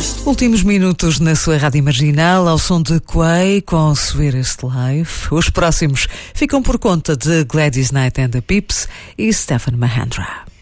Últimos minutos na sua rádio marginal, ao som de Quay com Sweetest Life. Os próximos ficam por conta de Gladys Knight and the Pips e Stephen Mahandra.